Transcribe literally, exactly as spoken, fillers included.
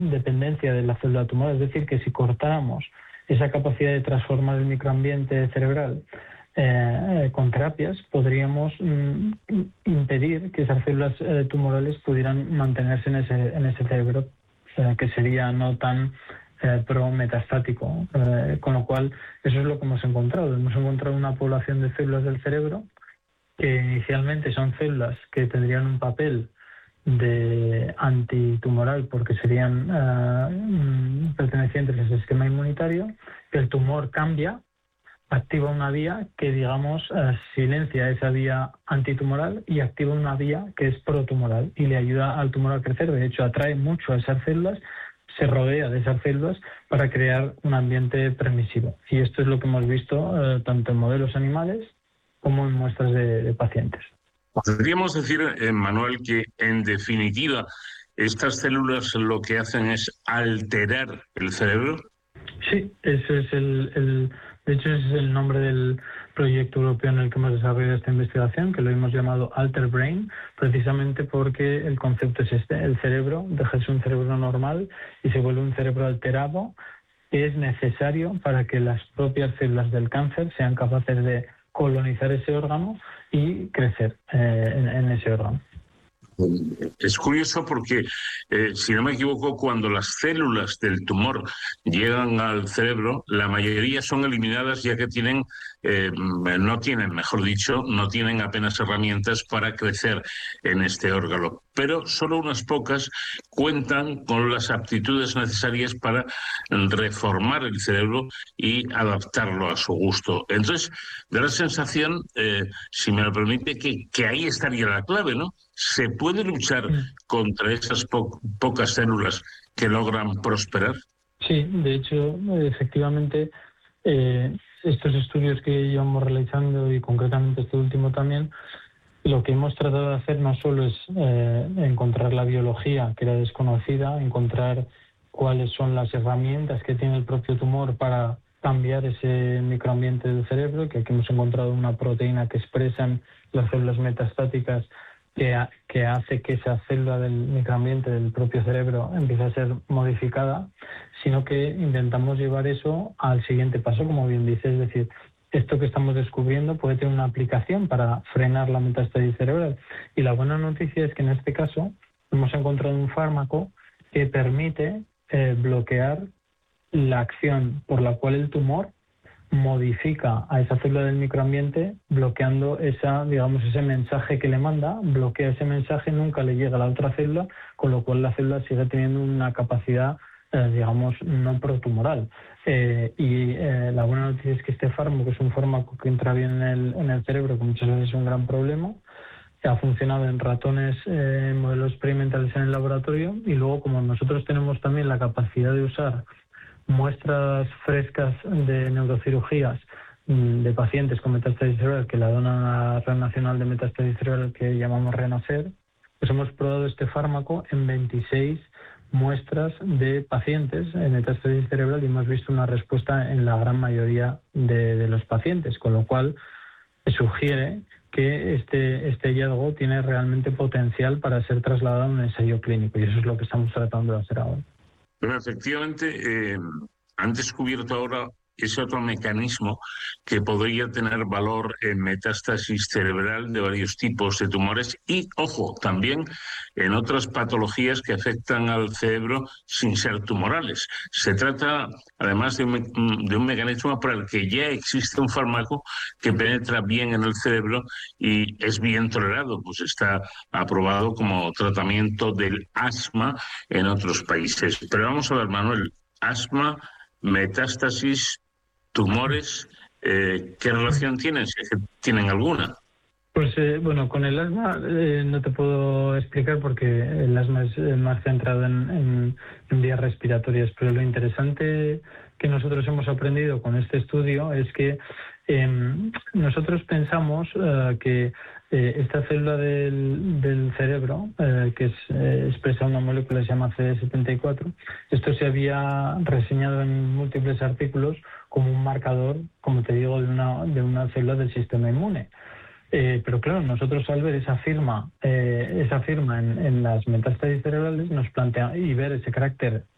dependencia de la célula tumoral. Es decir, que si cortáramos esa capacidad de transformar el microambiente cerebral eh, con terapias, podríamos mm, impedir que esas células eh, tumorales pudieran mantenerse en ese, en ese cerebro, eh, que sería no tan eh, pro-metastático. Eh, con lo cual, eso es lo que hemos encontrado. Hemos encontrado una población de células del cerebro que inicialmente son células que tendrían un papel de antitumoral porque serían uh, pertenecientes al sistema inmunitario. El tumor cambia, activa una vía que, digamos, uh, silencia esa vía antitumoral y activa una vía que es protumoral y le ayuda al tumor a crecer. De hecho, atrae mucho a esas células, se rodea de esas células para crear un ambiente permisivo. Y esto es lo que hemos visto uh, tanto en modelos animales como en muestras de, de pacientes. Podríamos decir, eh, Manuel, que en definitiva estas células lo que hacen es alterar el cerebro. Sí, ese es el, el de hecho ese es el nombre del proyecto europeo en el que hemos desarrollado esta investigación, que lo hemos llamado Alter Brain, precisamente porque el concepto es este: el cerebro deja de ser un cerebro normal y se vuelve un cerebro alterado, que es necesario para que las propias células del cáncer sean capaces de colonizar ese órgano y crecer eh, en, en ese órgano. Es curioso porque, eh, si no me equivoco, cuando las células del tumor llegan al cerebro, la mayoría son eliminadas ya que tienen, eh, no tienen, mejor dicho, no tienen apenas herramientas para crecer en este órgano. Pero solo unas pocas cuentan con las aptitudes necesarias para reformar el cerebro y adaptarlo a su gusto. Entonces, da la sensación, eh, si me lo permite, que, que ahí estaría la clave, ¿no? ¿Se puede luchar contra esas po pocas células que logran prosperar? Sí, de hecho, efectivamente, eh, estos estudios que llevamos realizando, y concretamente este último también, lo que hemos tratado de hacer no solo es eh, encontrar la biología, que era desconocida, encontrar cuáles son las herramientas que tiene el propio tumor para cambiar ese microambiente del cerebro, que aquí hemos encontrado una proteína que expresan las células metastáticas que, ha, que hace que esa célula del microambiente del propio cerebro empiece a ser modificada, sino que intentamos llevar eso al siguiente paso, como bien dice, es decir, esto que estamos descubriendo puede tener una aplicación para frenar la metástasis cerebral. Y la buena noticia es que en este caso hemos encontrado un fármaco que permite eh, bloquear la acción por la cual el tumor modifica a esa célula del microambiente, bloqueando esa, digamos, ese mensaje que le manda, bloquea ese mensaje, nunca le llega a la otra célula, con lo cual la célula sigue teniendo una capacidad, eh, digamos, no protumoral. Eh, y eh, la buena noticia es que este fármaco es un fármaco que entra bien en el, en el cerebro, que muchas veces es un gran problema. Ha funcionado en ratones, eh, en modelos experimentales en el laboratorio, y luego, como nosotros tenemos también la capacidad de usar muestras frescas de neurocirugías de pacientes con metástasis cerebral que la dona a la Red Nacional de Metástasis Cerebral, que llamamos RENACER, pues hemos probado este fármaco en veintiséis muestras de pacientes en metástasis cerebral y hemos visto una respuesta en la gran mayoría de, de los pacientes, con lo cual sugiere que este, este hallazgo tiene realmente potencial para ser trasladado a un ensayo clínico, y eso es lo que estamos tratando de hacer ahora. Pero efectivamente, eh, han descubierto ahora ese otro mecanismo que podría tener valor en metástasis cerebral de varios tipos de tumores y, ojo, también en otras patologías que afectan al cerebro sin ser tumorales. Se trata, además, de un, de un mecanismo para el que ya existe un fármaco que penetra bien en el cerebro y es bien tolerado, pues está aprobado como tratamiento del asma en otros países. Pero vamos a ver, Manuel, asma, metástasis, tumores, eh, ¿qué relación tienen? Si es que tienen alguna. Pues eh, bueno, con el asma eh, no te puedo explicar porque el asma es más centrado en, en, en vías respiratorias, pero lo interesante que nosotros hemos aprendido con este estudio es que eh, nosotros pensamos eh, que eh, esta célula del, del cerebro, eh, que es, eh, expresa una molécula que se llama C D setenta y cuatro, esto se había reseñado en múltiples artículos como un marcador, como te digo, de una, de una célula del sistema inmune. Eh, pero claro, nosotros al ver esa firma, eh, esa firma en, en las metástasis cerebrales nos plantea, y ver ese carácter